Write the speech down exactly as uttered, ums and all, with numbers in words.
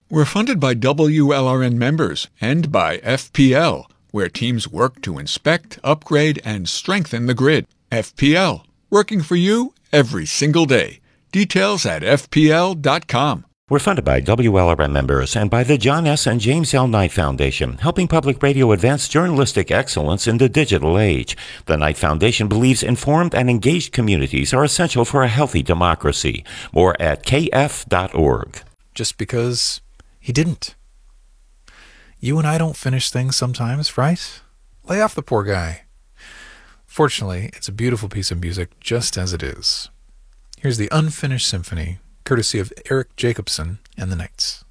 We're funded by W L R N members and by F P L, where teams work to inspect, upgrade, and strengthen the grid. F P L, working for you every single day. Details at F P L dot com. We're funded by W L R N members and by the John S. and James L. Knight Foundation, helping public radio advance journalistic excellence in the digital age. The Knight Foundation believes informed and engaged communities are essential for a healthy democracy. More at K F dot org. Just because he didn't. You and I don't finish things sometimes, right? Lay off the poor guy. Fortunately, it's a beautiful piece of music just as it is. Here's the Unfinished Symphony, courtesy of Eric Jacobson and the Knights.